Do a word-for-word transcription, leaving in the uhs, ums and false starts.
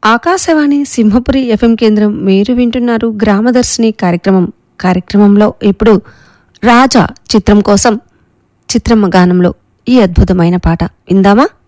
Akashvani Simhapuri FM కేంద్రం. మీరు వింటున్నారు గ్రామదర్శిని కార్యక్రమం. కార్యక్రమంలో ఇప్పుడు రాజా చిత్రం కోసం చిత్రమ్మ గానంలో ఈ అద్భుతమైన పాట విందామా?